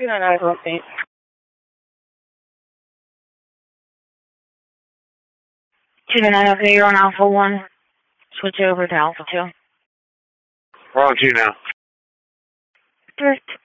299 299, okay, you're on Alpha 1. Switch over to Alpha 2. We're on 2 now. Direct.